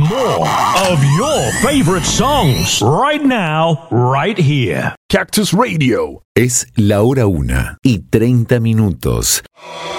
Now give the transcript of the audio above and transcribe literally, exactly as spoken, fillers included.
more of your favorite songs right now, right here. Cactus Radio. Es la hora una y treinta minutos.